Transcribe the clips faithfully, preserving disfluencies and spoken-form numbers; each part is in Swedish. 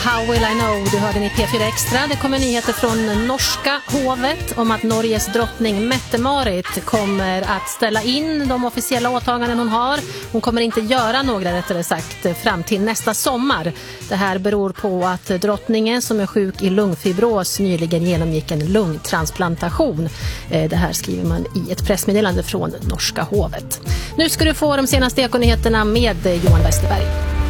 How will I know? Du hörde i P fyra Extra. Det kommer nyheter från norska hovet om att Norges drottning Mette-Marit kommer att ställa in de officiella åtaganden hon har. Hon kommer inte göra några, rättare sagt, fram till nästa sommar. Det här beror på att drottningen, som är sjuk i lungfibros, nyligen genomgick en lungtransplantation. Det här skriver man i ett pressmeddelande från norska hovet. Nu ska du få de senaste ekonyheterna med Johan Westerberg.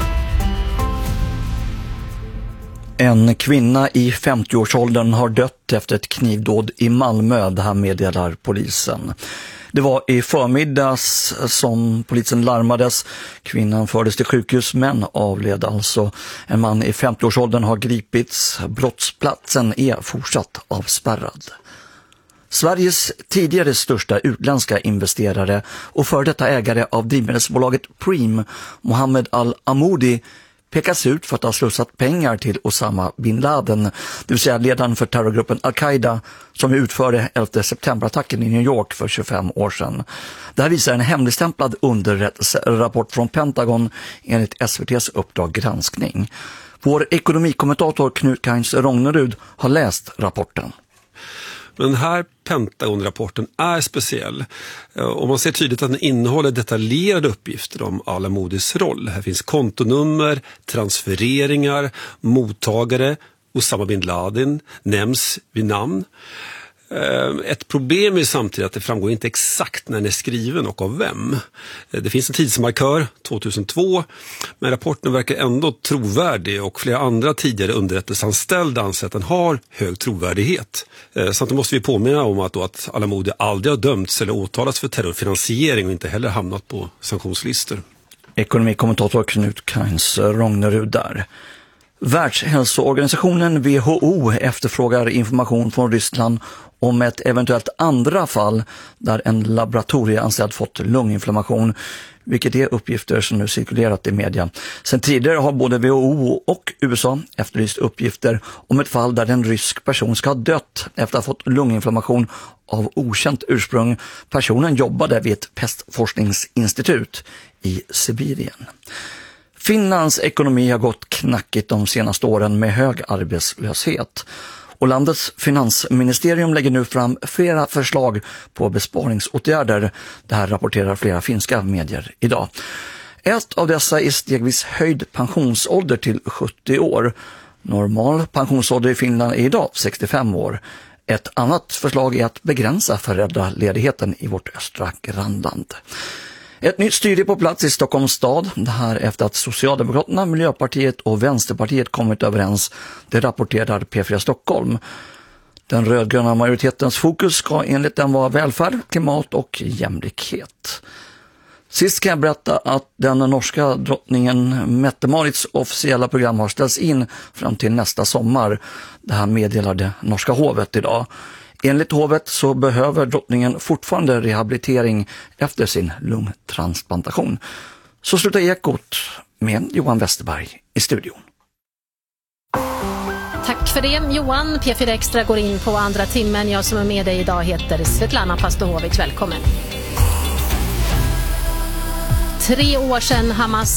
En kvinna i femtioårsåldern har dött efter ett knivdåd i Malmö, det här meddelar polisen. Det var i förmiddags som polisen larmades. Kvinnan fördes till sjukhus men avled alltså. En man i femtioårsåldern har gripits. Brottsplatsen är fortsatt avspärrad. Sveriges tidigare största utländska investerare och före detta ägare av drivmedelsbolaget Preem, Mohammed Al-Amoudi, pekas ut för att ha slussat pengar till Osama bin Laden, det vill säga ledaren för terrorgruppen Al-Qaida som utförde elfte september-attacken i New York för tjugofem år sedan. Det här visar en hemligstämplad underrättelserapport från Pentagon enligt S V T:s Uppdrag granskning. Vår ekonomikommentator Knut Kains Rognerud har läst rapporten. Men den här Pentagon-rapporten är speciell och man ser tydligt att den innehåller detaljerade uppgifter om Al-Amoudis roll. Här finns kontonummer, transfereringar, mottagare, Osama bin Laden nämns vid namn. Ett problem är samtidigt att det framgår inte exakt när den är skriven och av vem. Det finns en tidsmarkör, tvåtusentvå, men rapporten verkar ändå trovärdig och flera andra tidigare underrättelseanställda anser att den har hög trovärdighet. Samtidigt måste vi påminna om att, då att Al-Amoudi aldrig har dömts eller åtalats för terrorfinansiering och inte heller hamnat på sanktionslistor. Ekonomikommentator Knut Kains Rognerud där. Världshälsoorganisationen W H O efterfrågar information från Ryssland om ett eventuellt andra fall där en laboratorieanställd fått lunginflammation, vilket är uppgifter som nu cirkulerat i media. Sen tidigare har både W H O och U S A efterlyst uppgifter om ett fall där en rysk person ska ha dött efter att ha fått lunginflammation av okänt ursprung. Personen jobbade vid ett pestforskningsinstitut i Sibirien. Finlands ekonomi har gått knackigt de senaste åren med hög arbetslöshet. Och landets finansministerium lägger nu fram flera förslag på besparingsåtgärder. Det här rapporterar flera finska medier idag. Ett av dessa är stegvis höjd pensionsålder till sjuttio år. Normal pensionsålder i Finland är idag sextiofem år. Ett annat förslag är att begränsa föräldraledigheten i vårt östra grannland. Ett nytt styre på plats i Stockholms stad, det här efter att Socialdemokraterna, Miljöpartiet och Vänsterpartiet kommit överens, det rapporterar P fyra Stockholm. Den rödgröna majoritetens fokus ska enligt den vara välfärd, klimat och jämlikhet. Sist kan jag berätta att den norska drottningen Mette-Marits officiella program har ställts in fram till nästa sommar. Det här meddelade norska hovet idag. Enligt hovet så behöver drottningen fortfarande rehabilitering efter sin lungtransplantation. Så slutar Ekot med Johan Westerberg i studion. Tack för det, Johan. P fyra Extra går in på andra timmen. Jag som är med dig idag heter Svetlana Pastohovic. Välkommen. Tre år sedan Hamas